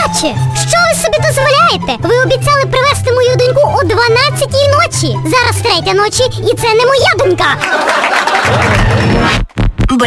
Отче, що ви собі дозволяєте? Ви обіцяли привезти мою доньку о 12-й ночі. Зараз 3-я ночі, і це не моя донька.